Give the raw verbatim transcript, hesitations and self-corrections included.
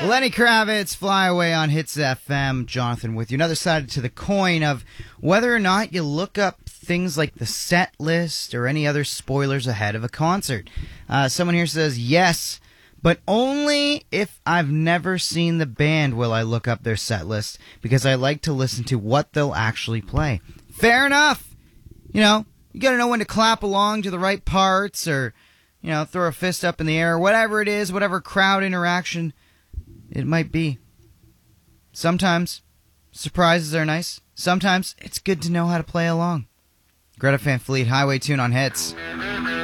Lenny Kravitz, Fly Away on Hits F M. Jonathan with you. Another side to the coin of whether or not you look up things like the set list or any other spoilers ahead of a concert. Uh, someone here says, yes, but only if I've never seen the band will I look up their set list, because I like to listen to what they'll actually play. Fair enough. You know, you got to know when to clap along to the right parts, or, you know, throw a fist up in the air, whatever it is, whatever crowd interaction it might be. Sometimes surprises are nice. Sometimes it's good to know how to play along. Greta Van Fleet, Highway Tune on Hits.